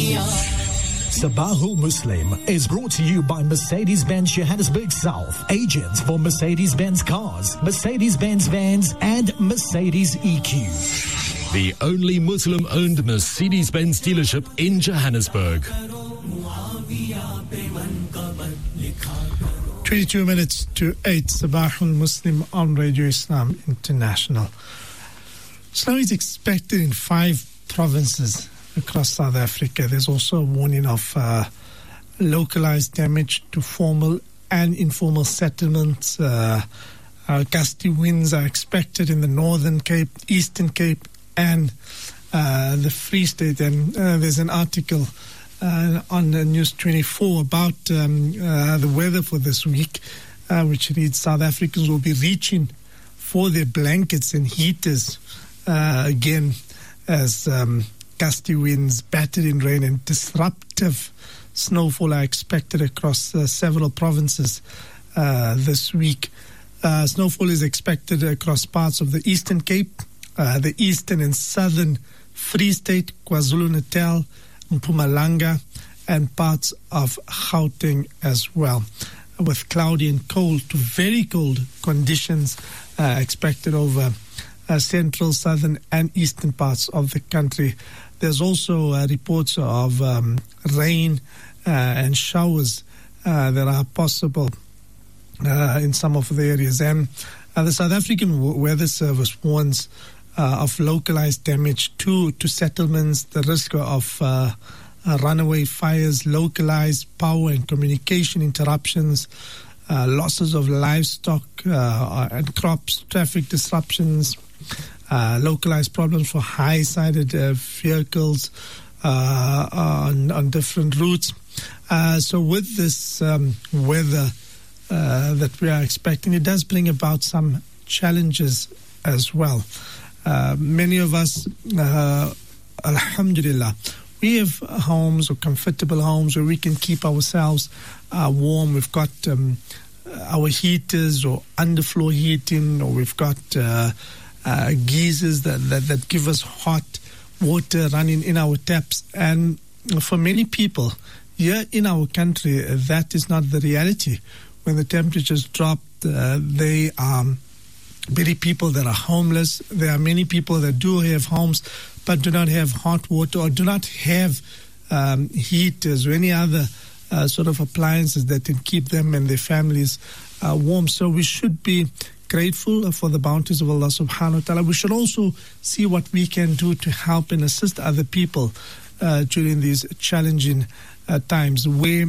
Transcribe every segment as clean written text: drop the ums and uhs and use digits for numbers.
Sabahul Muslim is brought to you by Mercedes-Benz Johannesburg South, agents for Mercedes-Benz cars, Mercedes-Benz vans, and Mercedes EQ. The only Muslim-owned Mercedes-Benz dealership in Johannesburg. 22 minutes to 8, Sabahul Muslim on Radio Islam International. Snow is expected in 5 provinces across South Africa. There's also a warning of localized damage to formal and informal settlements. Gusty winds are expected in the Northern Cape, Eastern Cape, and the Free State. And there's an article on News 24 about the weather for this week, which reads, South Africans will be reaching for their blankets and heaters again as gusty winds, battering rain, and disruptive snowfall are expected across several provinces this week. Snowfall is expected across parts of the Eastern Cape, the Eastern and Southern Free State, KwaZulu-Natal, Mpumalanga, and parts of Gauteng as well, with cloudy and cold to very cold conditions expected over central, southern, and eastern parts of the country. There's also reports of rain and showers that are possible in some of the areas. And the South African Weather Service warns of localized damage to settlements, the risk of runaway fires, localized power and communication interruptions, losses of livestock and crops, traffic disruptions, localized problems for high-sided vehicles on different routes. So with this weather that we are expecting, it does bring about some challenges as well. Many of us, alhamdulillah, we have homes or comfortable homes where we can keep ourselves warm. We've got our heaters or underfloor heating, or we've got geysers that give us hot water running in our taps. And for many people here in our country, that is not the reality. When the temperatures drop, they are many people that are homeless. There are many people that do have homes but do not have hot water or do not have heaters or any other sort of appliances that can keep them and their families warm. So we should be grateful for the bounties of Allah subhanahu wa ta'ala. We should also see what we can do to help and assist other people during these challenging times where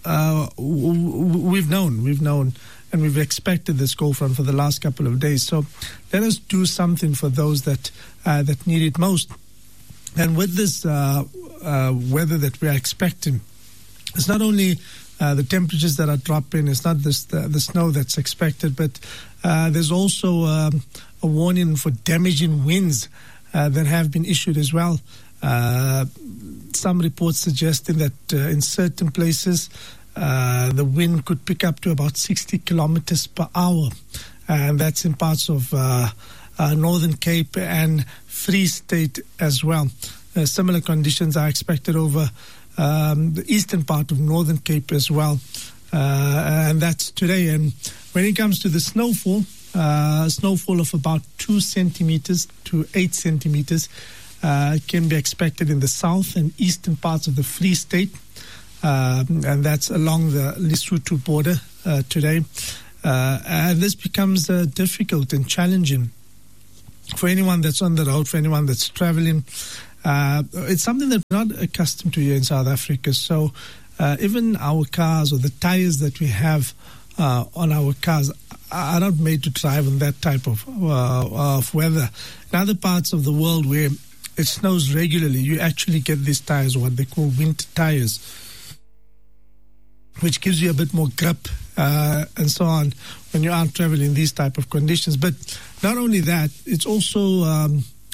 we've known and we've expected this cold front for the last couple of days. So let us do something for those that need it most. And with this weather that we are expecting, it's not only the temperatures that are dropping, it's not the snow that's expected, but there's also a warning for damaging winds that have been issued as well. Some reports suggesting that in certain places the wind could pick up to about 60 kilometers per hour, and that's in parts of Northern Cape and Free State as well. Similar conditions are expected over the eastern part of Northern Cape as well, and that's today. And when it comes to the snowfall of about 2 centimeters to 8 centimeters can be expected in the south and eastern parts of the Free State, and that's along the Lesotho border today. And this becomes difficult and challenging for anyone that's on the road, for anyone that's traveling. It's something that we're not accustomed to here in South Africa. So even our cars or the tires that we have on our cars are not made to drive in that type of weather. In other parts of the world where it snows regularly, you actually get these tires, what they call winter tires, which gives you a bit more grip and so on when you are traveling in these type of conditions. But not only that, it's also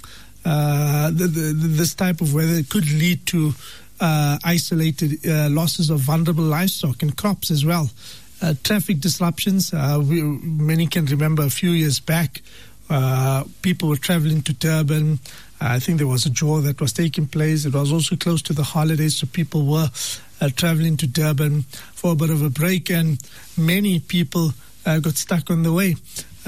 this type of weather could lead to isolated losses of vulnerable livestock and crops as well. Traffic disruptions. Many can remember a few years back, people were traveling to Durban I think there was a draw that was taking place. It was also close to the holidays, so people were traveling to Durban for a bit of a break, and many people got stuck on the way.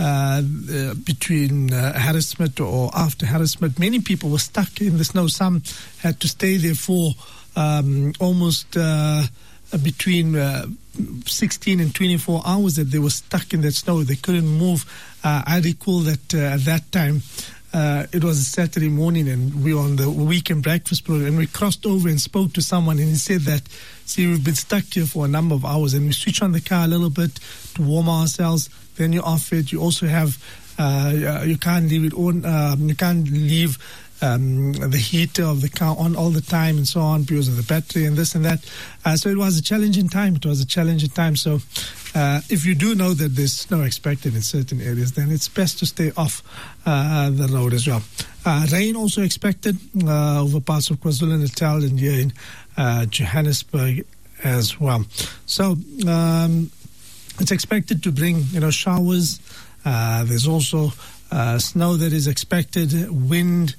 Between Harrismith or after Harrismith, many people were stuck in the snow. Some had to stay there for almost between 16 and 24 hours that they were stuck in that snow. They couldn't move. I recall that at that time, it was a Saturday morning and we were on the weekend breakfast program, and we crossed over and spoke to someone, and he said that, see, we've been stuck here for a number of hours, and we switch on the car a little bit to warm ourselves. Then you're off it. You also have, you can't leave it on, you can't leave the heater of the car on all the time and so on because of the battery and this and that. So it was a challenging time. So if you do know that there's snow expected in certain areas, then it's best to stay off the road as well. Rain also expected over parts of KwaZulu-Natal and here in Johannesburg as well. So it's expected to bring, showers. There's also snow that is expected, wind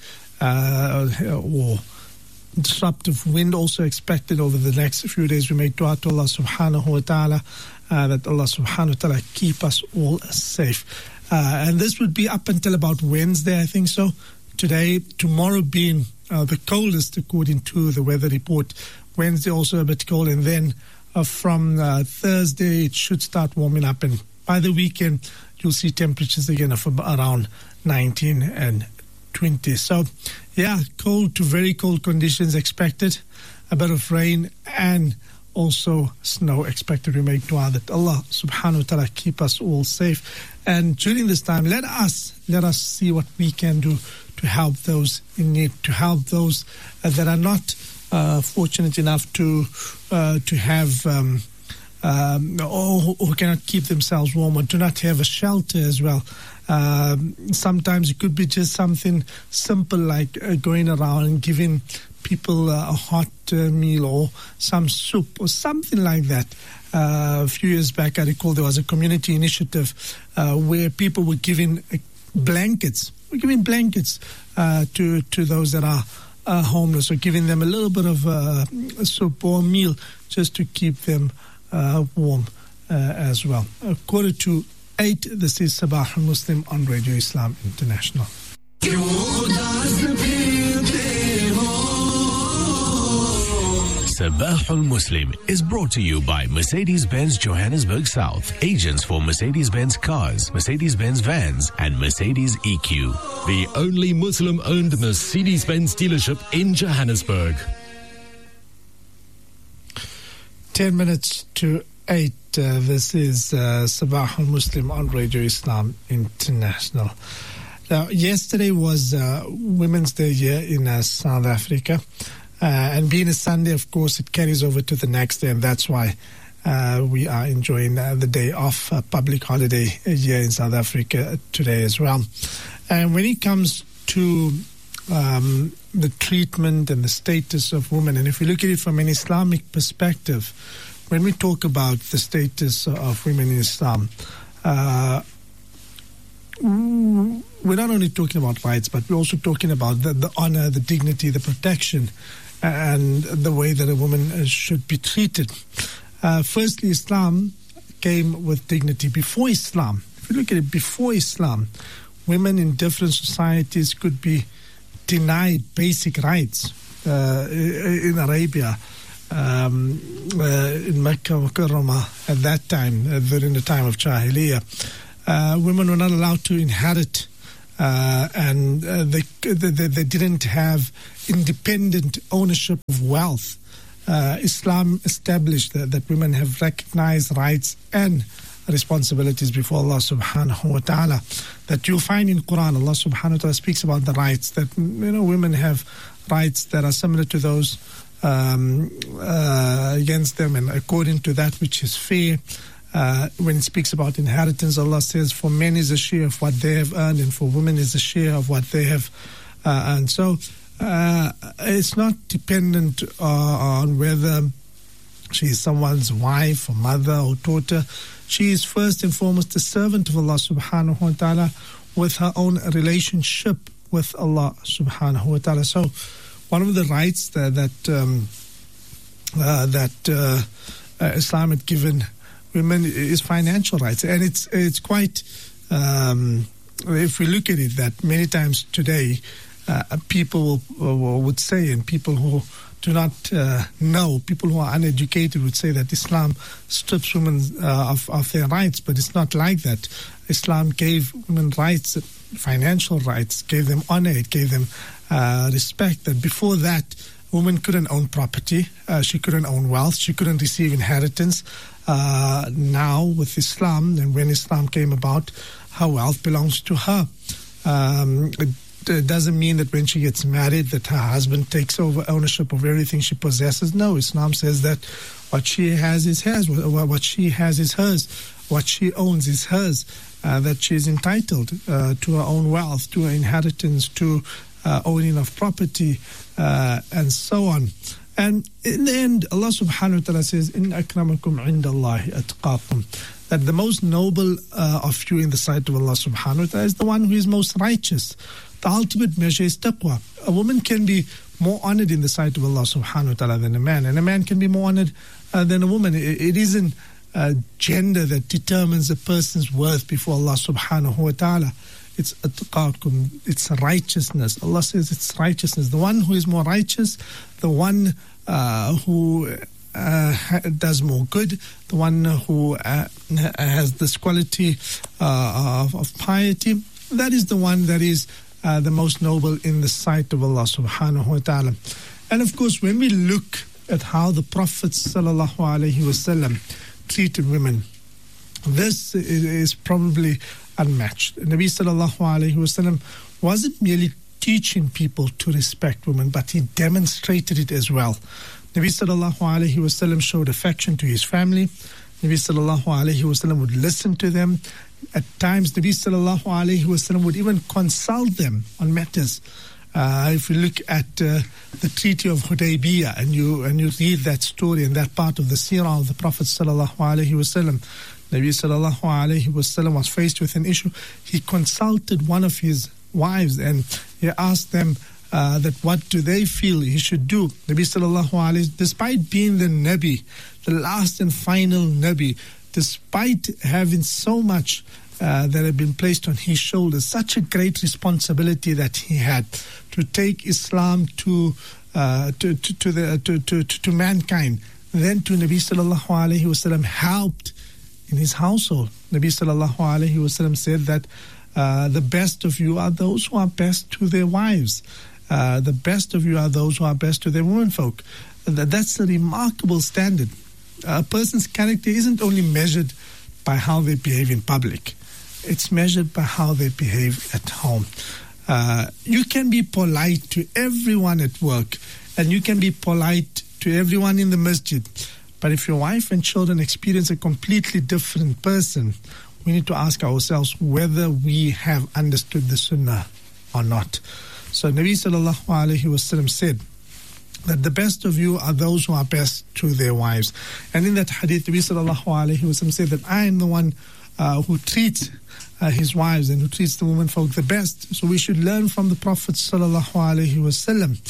or disruptive wind also expected over the next few days. We make dua to Allah subhanahu wa ta'ala that Allah subhanahu wa ta'ala keep us all safe. And this would be up until about Wednesday, I think so. Tomorrow being the coldest according to the weather report. Wednesday also a bit cold, and then from Thursday it should start warming up, and by the weekend you'll see temperatures again of around 19 and 20. So yeah, cold to very cold conditions expected, a bit of rain and also snow expected. We make dua that Allah subhanahu wa ta'ala keep us all safe, and during this time let us see what we can do to help those in need, to help those that are not fortunate enough to have or who cannot keep themselves warm or do not have a shelter as well. Sometimes it could be just something simple like going around and giving people a hot meal or some soup or something like that. A few years back, I recall there was a community initiative where people were giving blankets. We're giving blankets to those that are homeless, or giving them a little bit of soup or meal just to keep them warm as well. 7:45, this is Sabah al-Muslim on Radio Islam International. Sabah al-Muslim is brought to you by Mercedes-Benz Johannesburg South, agents for Mercedes-Benz cars, Mercedes-Benz vans, and Mercedes EQ. The only Muslim-owned Mercedes-Benz dealership in Johannesburg. 7:10. This is Sabah al-Muslim on Radio Islam International. Now, yesterday was Women's Day here in South Africa. And being a Sunday, of course, it carries over to the next day, and that's why we are enjoying the day off, public holiday here in South Africa today as well. And when it comes to the treatment and the status of women, and if we look at it from an Islamic perspective, when we talk about the status of women in Islam, we're not only talking about rights, but we're also talking about the honor, the dignity, the protection, and the way that a woman should be treated. Firstly, Islam came with dignity. Before Islam, if you look at it, before Islam, women in different societies could be denied basic rights. In Arabia, in Mecca, Mukarramah, at that time, during the time of Jahiliyyah, women were not allowed to inherit, and they didn't have independent ownership of wealth. Islam established that women have recognized rights and responsibilities before Allah subhanahu wa ta'ala. That you'll find in Quran, Allah subhanahu wa ta'ala speaks about the rights, that women have rights that are similar to those against them and according to that which is fair. When it speaks about inheritance, Allah says, for men is a share of what they have earned, and for women is a share of what they have earned. So it's not dependent on whether she is someone's wife or mother or daughter. She is first and foremost a servant of Allah subhanahu wa ta'ala with her own relationship with Allah subhanahu wa ta'ala. So one of the rights that Islam had given women is financial rights. And it's quite, if we look at it, that many times today, people would say, and people who do not know, people who are uneducated would say that Islam strips women of their rights, but it's not like that. Islam gave women rights, financial rights, gave them honor, it gave them respect. That before that, women couldn't own property, she couldn't own wealth, she couldn't receive inheritance. Now with Islam, and when Islam came about, her wealth belongs to her. It doesn't mean that when she gets married that her husband takes over ownership of everything she possesses. No, Islam says that what she has is hers, what she has is hers, what she owns is hers, that she is entitled to her own wealth, to her inheritance, to owning of property, and so on. And in the end, Allah subhanahu wa ta'ala says, "In akramakum indallahi atqakum," that the most noble of you in the sight of Allah subhanahu wa ta'ala is the one who is most righteous. The ultimate measure is taqwa. A woman can be more honored in the sight of Allah subhanahu wa ta'ala than a man, and a man can be more honored than a woman. It isn't gender that determines a person's worth before Allah subhanahu wa ta'ala. It's atqakum, it's righteousness. Allah says it's righteousness. The one who is more righteous, the one who does more good, the one who has this quality of piety, that is the one that is the most noble in the sight of Allah subhanahu wa ta'ala. And of course, when we look at how the Prophet sallallahu alaihi wasallam treated women, this is probably unmatched. Nabi sallallahu alaihi wasallam wasn't merely teaching people to respect women, but he demonstrated it as well. Nabi sallallahu alaihi wasallam showed affection to his family. Nabi sallallahu alaihi wasallam would listen to them. At times, Nabi sallallahu alaihi wasallam would even consult them on matters. If you look at the Treaty of Hudaybiyah and you read that story and that part of the seerah of the Prophet sallallahu alaihi wasallam, Nabi sallallahu alaihi wasallam was faced with an issue. He consulted one of his wives and he asked them that what do they feel he should do. Nabi sallallahu alaihi, despite being the Nabi, the last and final Nabi, despite having so much that had been placed on his shoulders, such a great responsibility that he had to take Islam to mankind, then to Nabi sallallahu alaihi wasallam helped in his household. Nabi sallallahu alaihi wasallam said that the best of you are those who are best to their wives. The best of you are those who are best to their womenfolk. That's a remarkable standard. A person's character isn't only measured by how they behave in public. It's measured by how they behave at home. You can be polite to everyone at work, and you can be polite to everyone in the masjid. But if your wife and children experience a completely different person, we need to ask ourselves whether we have understood the sunnah or not. So Nabi sallallahu alaihi wasallam said that the best of you are those who are best to their wives. And in that hadith, Nabi sallallahu alaihi wasallam said that I am the one who treats his wives and who treats the womenfolk the best. So we should learn from the Prophet sallallahu alaihi wasallam.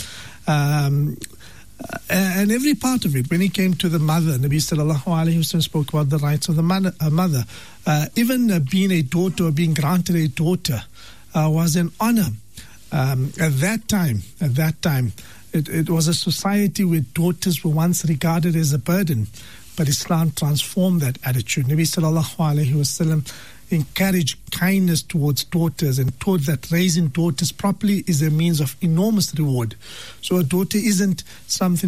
And every part of it, when he came to the mother, Nabi sallallahu alaihi wasallam spoke about the rights of the mother. Even being a daughter or being granted a daughter was an honor. At that time, it was a society where daughters were once regarded as a burden, but Islam transformed that attitude. Nabi sallallahu alaihi wasallam encouraged kindness towards daughters and taught that raising daughters properly is a means of enormous reward. So a daughter isn't something